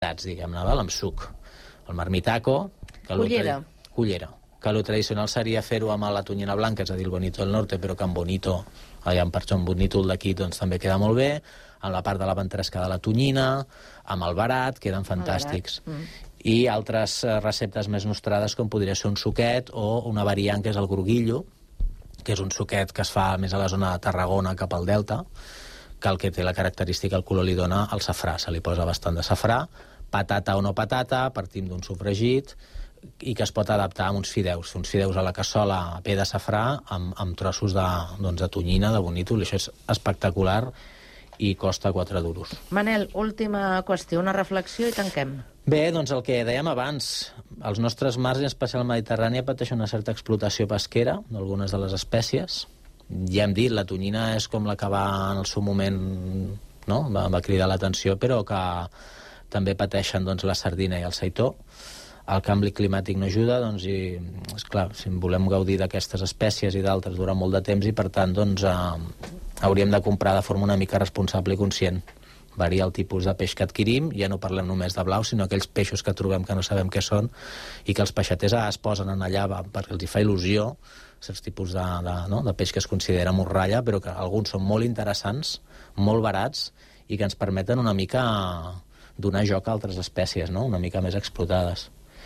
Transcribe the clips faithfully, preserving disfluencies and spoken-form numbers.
diguem-ne, amb suc. El marmitaco... Cullera. Cullera. Que lo tradicional seria fer-ho amb la tonyina blanca, és a dir, el bonito del norte, però que amb bonito, allà per això, amb bonito el d'aquí, doncs també queda molt bé, amb la part de la ventresca de la tonyina, amb el barat, queden fantàstics. Mm. I altres receptes més nostrades, com podria ser un suquet o una variant, que és el gruguillo, que és un suquet que es fa més a la zona de Tarragona cap al Delta, que el que té la característica, el color li dona el safrà, se li posa bastant de safrà, patata o no patata, partim d'un sofregit, i que es pot adaptar a uns fideus, uns fideus a la cassola a pe de safrà, amb, amb trossos de, doncs, de tonyina, de bonito, i això és espectacular i costa quatre duros. Manel, última qüestió, una reflexió i tanquem. Bé, doncs el que dèiem abans, els nostres mars, en especial el Mediterrani, pateixen una certa explotació pesquera d'algunes de les espècies. Ja hem dit, la tonyina és com la que va en el seu moment, no? va, va cridar l'atenció, però que també pateixen doncs, la sardina i el seitó. El canvi climàtic no ajuda, doncs, i, esclar, si volem gaudir d'aquestes espècies i d'altres durant molt de temps, i per tant doncs, eh, hauríem de comprar de forma una mica responsable i conscient. Varia el tipus de peix que adquirim, ja no parlem només de blau, sinó aquells peixos que trobem que no sabem què són, i que els peixaters es posen en allà perquè els hi fa il·lusió, certs tipus de, de, no? de peix que es considera morralla, però que alguns són molt interessants, molt barats, i que ens permeten una mica donar joc a altres espècies, no? Una mica més explotades.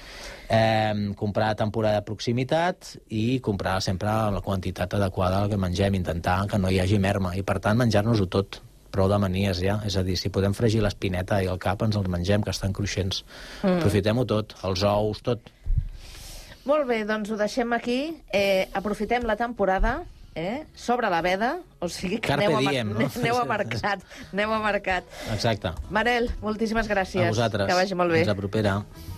Eh, comprar a temporada de proximitat i comprar sempre la quantitat adequada del que mengem, intentar que no hi hagi merma, i per tant menjar-nos-ho tot, prou de manies ja, és a dir, si podem fregir l'espineta i el cap ens els mengem, que estan cruixents. Mm. Aprofitem-ho tot, els ous, tot. Molt bé, doncs ho deixem aquí, eh, aprofitem la temporada, eh? Sobre la veda, o sigui que Carpe aneu a, diem, no? aneu a mercat, aneu a mercat. Exacte. Manel, moltíssimes gràcies. A vosaltres. Que vagi molt bé. Fins la propera.